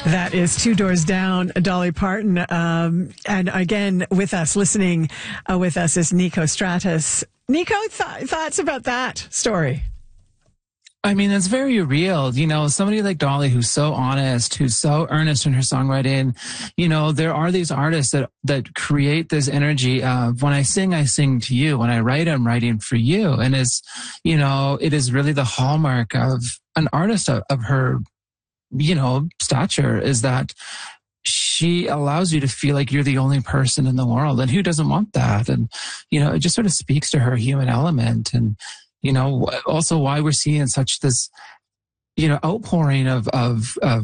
That is Two Doors Down, Dolly Parton. And again, with us, listening with us is Nico Stratus. Nico, thoughts about that story? I mean, it's very real. You know, somebody like Dolly who's so honest, who's so earnest in her songwriting. You know, there are these artists that create this energy of, when I sing to you. When I write, I'm writing for you. And it is really the hallmark of an artist of her, stature, is that she allows you to feel like you're the only person in the world. And who doesn't want that? And, it just sort of speaks to her human element. And, also why we're seeing such this, outpouring of